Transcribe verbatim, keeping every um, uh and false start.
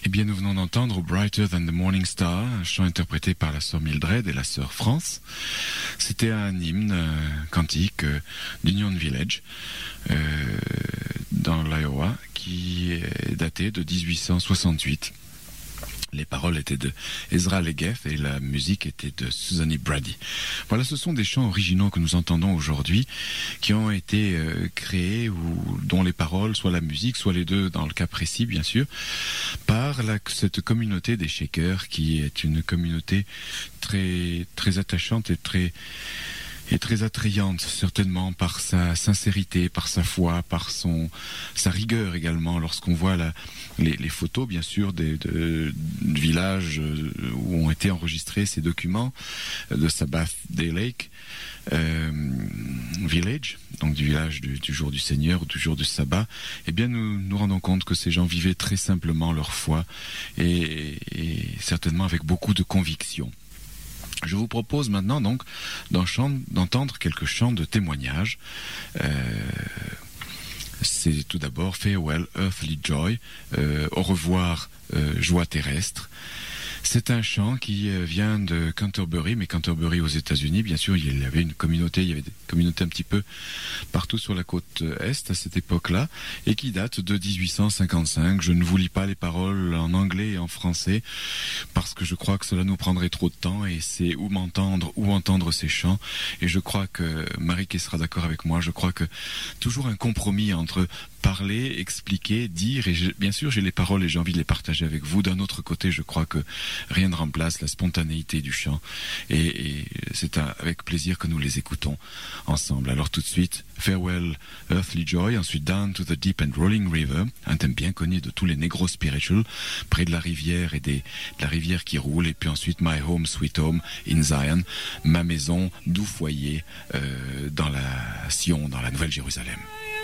Eh bien, nous venons d'entendre Brighter Than the Morning Star, un chant interprété par la sœur Mildred et la sœur France. C'était un hymne euh, cantique euh, d'Union Village euh, dans l'Iowa qui est daté de dix-huit cent soixante-huit. Les paroles étaient de Ezra Legeth et la musique était de Susanny Brady. Voilà, ce sont des chants originaux que nous entendons aujourd'hui, qui ont été euh, créés ou dont les paroles, soit la musique, soit les deux, dans le cas précis bien sûr, par la, cette communauté des Shakers, qui est une communauté très très attachante et très est très attrayante, certainement par sa sincérité, par sa foi, par son sa rigueur également. Lorsqu'on voit la, les, les photos, bien sûr, des de, de villages où ont été enregistrés ces documents de Sabbath Day Lake euh, Village, donc du village du, du jour du Seigneur ou du jour du sabbat, eh bien nous nous rendons compte que ces gens vivaient très simplement leur foi et, et certainement avec beaucoup de conviction. Je vous propose maintenant donc d'entendre quelques chants de témoignage. Euh, c'est tout d'abord Farewell Earthly Joy, euh, au revoir euh, joie terrestre. C'est un chant qui vient de Canterbury, mais Canterbury aux États-Unis, bien sûr, il y avait une communauté, il y avait des communautés un petit peu partout sur la côte est à cette époque-là, et qui date de dix-huit cent cinquante-cinq. Je ne vous lis pas les paroles en anglais et en français, parce que je crois que cela nous prendrait trop de temps, et c'est où m'entendre, où entendre ces chants, et je crois que Marie sera d'accord avec moi, je crois que toujours un compromis entre parler, expliquer, dire, et je, bien sûr j'ai les paroles et j'ai envie de les partager avec vous. D'un autre côté, je crois que rien ne remplace la spontanéité du chant, et, et c'est un, avec plaisir que nous les écoutons ensemble. Alors tout de suite, Farewell Earthly Joy, ensuite Down to the Deep and Rolling River, un thème bien connu de tous les Negro Spiritual, près de la rivière et des, de la rivière qui roule, et puis ensuite My Home Sweet Home in Zion, ma maison, doux foyer euh, dans la Sion, dans la Nouvelle Jérusalem.